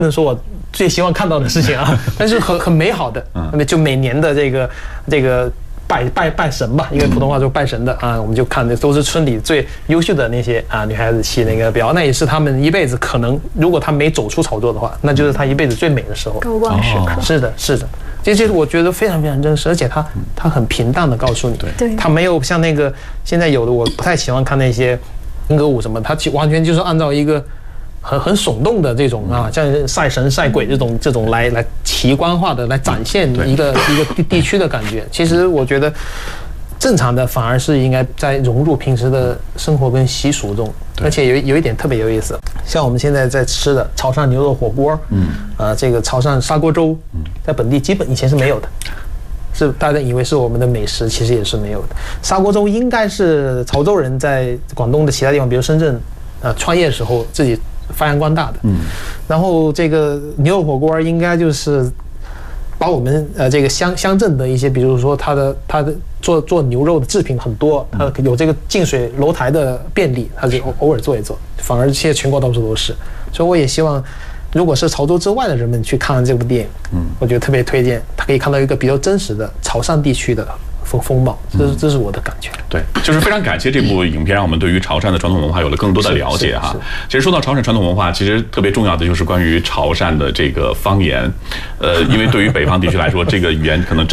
不能说我最希望看到的事情啊，但是很美好的。那么就每年的这个拜神吧，因为普通话说拜神的啊，我们就看的都是村里最优秀的那些女孩子起那个标，那也是他们一辈子可能，如果他没走出潮州的话，那就是他一辈子最美的时候。 高光时刻。 是的，是的。这些我觉得非常非常真实，而且他很平淡的告诉你， 对， 他没有像那个现在有的我不太喜欢看那些民歌舞什么，他完全就是按照一个很耸动的这种像赛神赛鬼这种来奇观化的来展现一个地区的感觉。其实我觉得正常的反而是应该在融入平时的生活跟习俗中，而且有一点特别有意思，像我们现在在吃的潮汕牛肉火锅，这个潮汕砂锅粥，在本地基本以前是没有的。是大家以为是我们的美食，其实也是没有的。砂锅粥应该是潮州人在广东的其他地方，比如深圳，创业的时候自己发扬光大的。然后这个牛肉火锅应该就是把我们这个乡镇的一些，比如说它的做牛肉的制品很多，它有这个近水楼台的便利，它就偶尔做一做，反而现在全国到处都是。所以我也希望，如果是潮州之外的人们去看这部电影，我觉得特别推荐，他可以看到一个比较真实的潮汕地区的风貌，这是我的感觉。 对，就是非常感谢这部影片，让我们对于潮汕的传统文化有了更多的了解哈。其实说到潮汕传统文化，其实特别重要的就是关于潮汕的这个方言，因为对于北方地区来说，这个语言可能